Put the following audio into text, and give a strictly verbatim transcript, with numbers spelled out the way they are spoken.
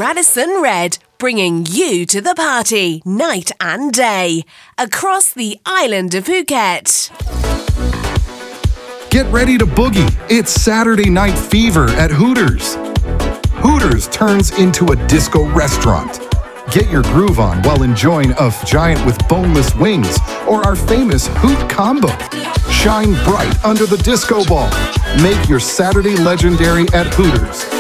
Radisson Red, bringing you to the party night and day across the island of Phuket. Get ready to boogie. It's Saturday Night Fever at Hooters. Hooters turns into a disco restaurant. Get your groove on while enjoying a giant with boneless wings or our famous Hoot Combo. Shine bright under the disco ball. Make your Saturday legendary at Hooters.